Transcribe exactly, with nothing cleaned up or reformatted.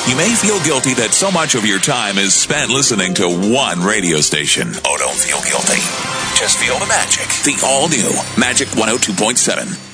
You may feel guilty that so much of your time is spent listening to one radio station. Oh, don't feel guilty. Just feel the magic. The all-new Magic one oh two point seven.